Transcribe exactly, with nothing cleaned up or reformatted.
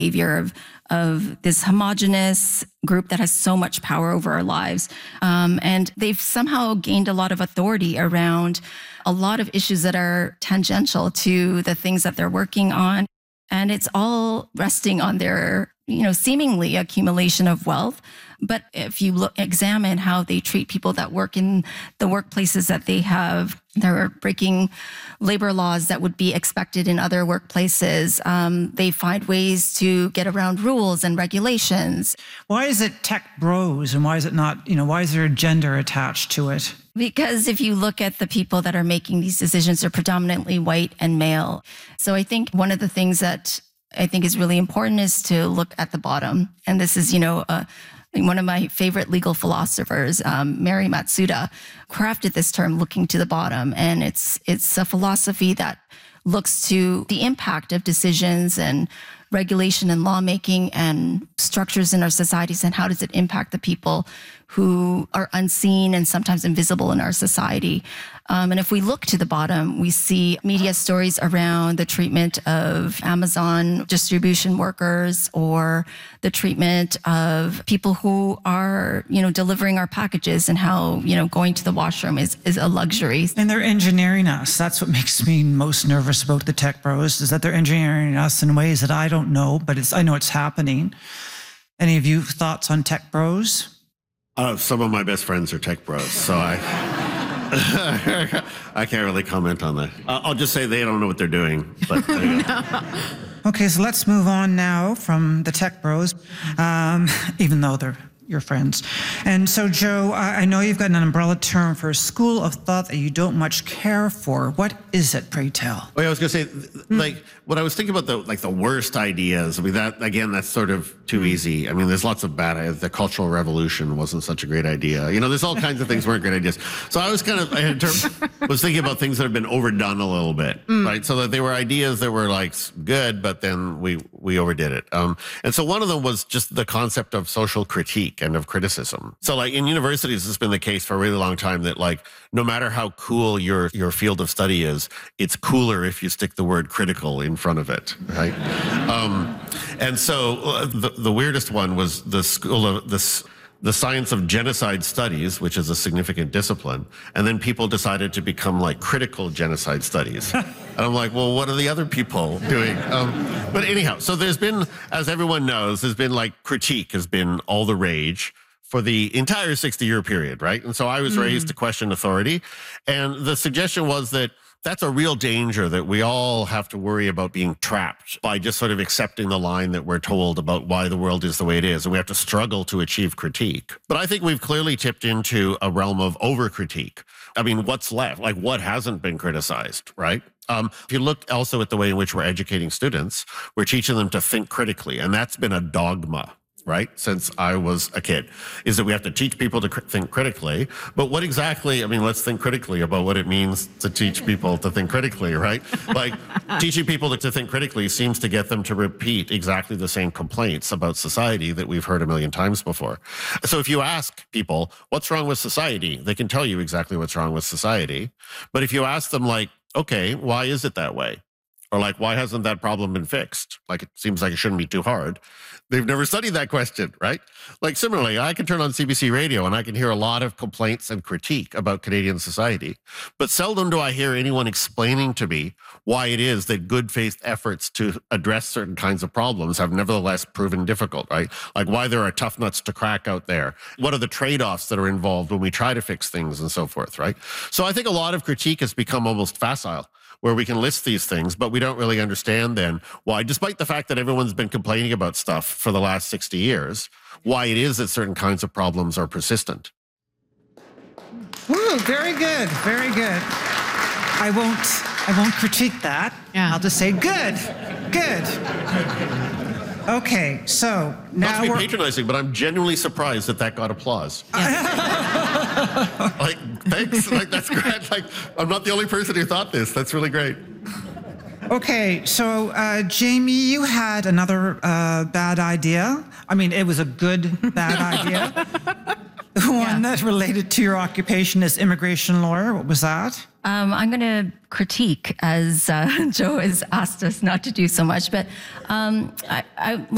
behavior of, of this homogenous group that has so much power over our lives. Um, and they've somehow gained a lot of authority around a lot of issues that are tangential to the things that they're working on. And it's all resting on their, you know, seemingly accumulation of wealth. But if you look, examine how they treat people that work in the workplaces that they have, they're breaking labor laws that would be expected in other workplaces. Um, they find ways to get around rules and regulations. Why is it tech bros and why is it not, you know, why is there a gender attached to it? Because if you look at the people that are making these decisions, they're predominantly white and male. So I think one of the things that I think is really important is to look at the bottom. And this is, you know, uh, one of my favorite legal philosophers, um, Mary Matsuda, crafted this term, looking to the bottom. And it's it's a philosophy that looks to the impact of decisions and regulation and lawmaking and structures in our societies, and how does it impact the people who are unseen and sometimes invisible in our society. Um, and if we look to the bottom, we see media stories around the treatment of Amazon distribution workers, or the treatment of people who are, you know, delivering our packages, and how, you know, going to the washroom is, is a luxury. And they're engineering us. That's what makes me most nervous about the tech bros, is that they're engineering us in ways that I don't know, but it's, I know it's happening. Any of you thoughts on tech bros? Uh, some of my best friends are tech bros, so I I can't really comment on that. Uh, I'll just say they don't know what they're doing. But no. Okay, so let's move on now from the tech bros, um, even though they're your friends. And so, Joe, I know you've got an umbrella term for a school of thought that you don't much care for. What is it, pray tell? Oh, yeah, I was going to say, like, mm. when I was thinking about the like the worst ideas, I mean, that, again, that's sort of too easy. I mean, there's lots of bad ideas. The Cultural Revolution wasn't such a great idea. You know, there's all kinds of things weren't great ideas. So I was kind of, I had term, was thinking about things that have been overdone a little bit, mm. right? So that they were ideas that were, like, good, but then we, we overdid it. Um, and so one of them was just the concept of social critique and of criticism. So, like, in universities, it's been the case for a really long time that, like, no matter how cool your your field of study is, it's cooler if you stick the word critical in front of it, right? um, and so uh, the, the weirdest one was the school of this the science of genocide studies, which is a significant discipline, and then people decided to become like critical genocide studies. And I'm like, well, what are the other people doing? Um, but anyhow, so there's been, as everyone knows, there's been like critique has been all the rage for the entire sixty-year period, right? And so I was mm. raised to question authority, and the suggestion was that that's a real danger, that we all have to worry about being trapped by just sort of accepting the line that we're told about why the world is the way it is, and we have to struggle to achieve critique. But I think we've clearly tipped into a realm of over-critique. I mean, what's left? Like, what hasn't been criticized, right? Um, if you look also at the way in which we're educating students, we're teaching them to think critically, and that's been a dogma, right, since I was a kid, is that we have to teach people to cr- think critically. But what exactly, I mean, let's think critically about what it means to teach people to think critically, right? Like, teaching people to, to think critically seems to get them to repeat exactly the same complaints about society that we've heard a million times before. So if you ask people, what's wrong with society? They can tell you exactly what's wrong with society. But if you ask them, like, okay, why is it that way? Or like, why hasn't that problem been fixed? Like, it seems like it shouldn't be too hard. They've never studied that question, right? Like, similarly, I can turn on C B C Radio and I can hear a lot of complaints and critique about Canadian society. But seldom do I hear anyone explaining to me why it is that good faith efforts to address certain kinds of problems have nevertheless proven difficult, right? Like, why there are tough nuts to crack out there. What are the trade-offs that are involved when we try to fix things and so forth, right? So I think a lot of critique has become almost facile, where we can list these things, but we don't really understand then why, despite the fact that everyone's been complaining about stuff for the last sixty years, why it is that certain kinds of problems are persistent. Woo, very good, very good. I won't, I won't critique that. Yeah. I'll just say good, good. Okay, so now Not to be we're... patronizing, but I'm genuinely surprised that that got applause. Like, thanks. Like, that's great. Like, I'm not the only person who thought this. That's really great. Okay, so uh, Jamie, you had another uh, bad idea. I mean, it was a good bad idea. The one yeah. that related to your occupation as immigration lawyer. What was that? Um, I'm going to critique, as uh, Joe has asked us not to do so much, but um, I, I